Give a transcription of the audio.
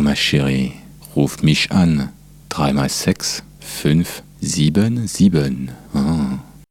ma chérie, ruf mich an. 3 mal 6, 5, 7, 7. Ah.